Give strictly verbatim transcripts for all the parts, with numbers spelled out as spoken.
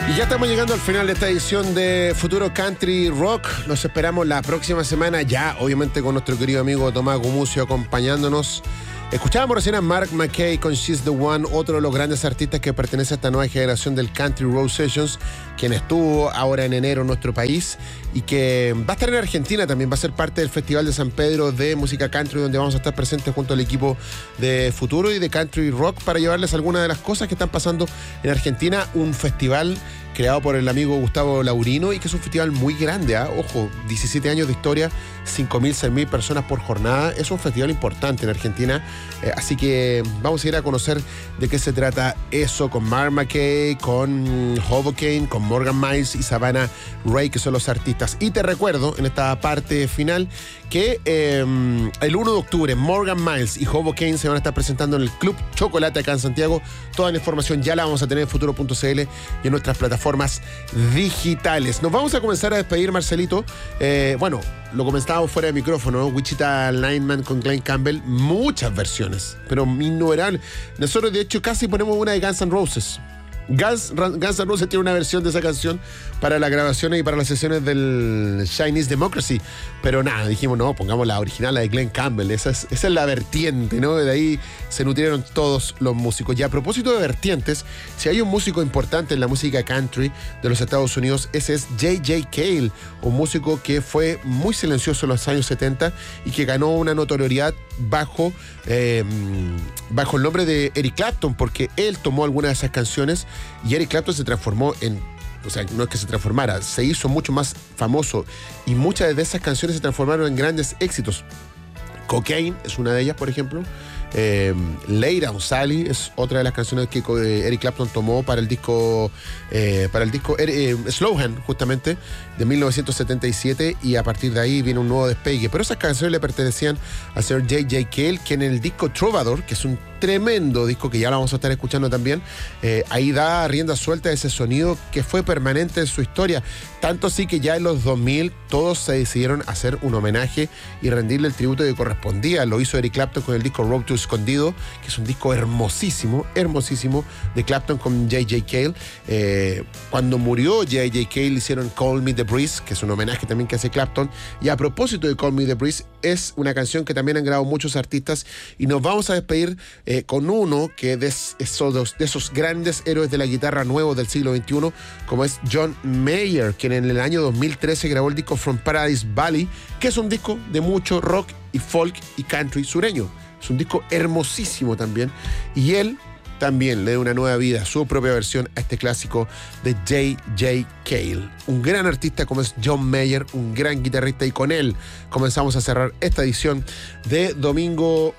Y ya estamos llegando al final de esta edición de Futuro Country Rock. Los esperamos la próxima semana, ya obviamente con nuestro querido amigo Tomás Gumucio acompañándonos. Escuchábamos recién a Mark McKay con She's the One, otro de los grandes artistas que pertenece a esta nueva generación del Country Road Sessions, quien estuvo ahora en enero en nuestro país y que va a estar en Argentina también, va a ser parte del Festival de San Pedro de Música Country, donde vamos a estar presentes junto al equipo de Futuro y de Country Rock para llevarles algunas de las cosas que están pasando en Argentina. Un festival creado por el amigo Gustavo Laurino y que es un festival muy grande, ¿eh? Ojo, diecisiete años de historia, cinco mil, seis mil personas por jornada. Es un festival importante en Argentina, eh, así que vamos a ir a conocer de qué se trata eso con Mark McKay, con Hoboken, con Morgan Miles y Savannah Ray, que son los artistas. Y te recuerdo en esta parte final que eh, el uno de octubre Morgan Miles y Hoboken se van a estar presentando en el Club Chocolate acá en Santiago. Toda la información ya la vamos a tener en futuro punto c l y en nuestras plataformas digitales. Nos vamos a comenzar a despedir, Marcelito. Eh, bueno, lo comentábamos fuera de micrófono, ¿no? Wichita Lineman con Glenn Campbell, muchas versiones, pero innumerables. Nosotros de hecho casi ponemos una de Guns N' Roses. Guns, Guns N' Roses tiene una versión de esa canción para las grabaciones y para las sesiones del Chinese Democracy, pero nada, dijimos no, pongamos la original, la de Glenn Campbell. Esa es, esa es la vertiente, ¿no? De ahí se nutrieron todos los músicos. Y a propósito de vertientes, si hay un músico importante en la música country de los Estados Unidos, ese es J J Cale, un músico que fue muy silencioso en los años setenta y que ganó una notoriedad bajo, eh, bajo el nombre de Eric Clapton, porque él tomó algunas de esas canciones y Eric Clapton se transformó en, o sea, no es que se transformara, se hizo mucho más famoso y muchas de esas canciones se transformaron en grandes éxitos. Cocaine es una de ellas, por ejemplo. Eh, Lay Down Sally es otra de las canciones que eh, Eric Clapton tomó para el disco eh, para el disco eh, Slow Hand, justamente, de mil novecientos setenta y siete, y a partir de ahí viene un nuevo despegue. Pero esas canciones le pertenecían al señor J J Cale, que en el disco Trovador, que es un tremendo disco que ya lo vamos a estar escuchando también, eh, ahí da rienda suelta a ese sonido que fue permanente en su historia, tanto así que ya en los dos mil todos se decidieron hacer un homenaje y rendirle el tributo que correspondía. Lo hizo Eric Clapton con el disco Road to Escondido, que es un disco hermosísimo, hermosísimo de Clapton con J J Cale. Eh, cuando murió J J Cale hicieron Call Me the Breeze, que es un homenaje también que hace Clapton. Y a propósito de Call Me the Breeze, es una canción que también han grabado muchos artistas y nos vamos a despedir eh, con uno que de esos, de esos grandes héroes de la guitarra nuevos del siglo veintiuno, como es John Mayer, quien en el año dos mil trece grabó el disco From Paradise Valley, que es un disco de mucho rock y folk y country sureño. Es un disco hermosísimo también, y él también le da una nueva vida, su propia versión a este clásico de J J Cale. Un gran artista como es John Mayer, un gran guitarrista, y con él comenzamos a cerrar esta edición de domingo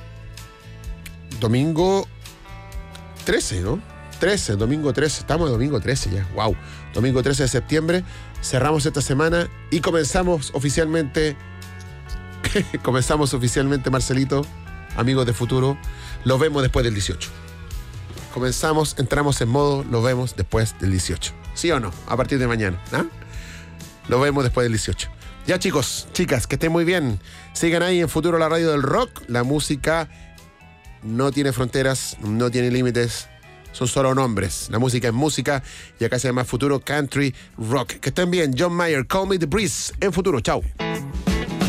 domingo trece, ¿no? trece, domingo trece, estamos de domingo trece ya, wow, domingo trece de septiembre, cerramos esta semana y comenzamos oficialmente, comenzamos oficialmente, Marcelito, amigos de Futuro, los vemos después del dieciocho. Comenzamos, entramos en modo, los vemos después del dieciocho. ¿Sí o no? A partir de mañana, ¿no? Lo vemos después del dieciocho. Ya, chicos, chicas, que estén muy bien. Sigan ahí en Futuro, la radio del rock. La música no tiene fronteras, no tiene límites. Son solo nombres. La música es música y acá se llama Futuro Country Rock. Que estén bien. John Mayer, Call Me the Breeze en Futuro. Chao.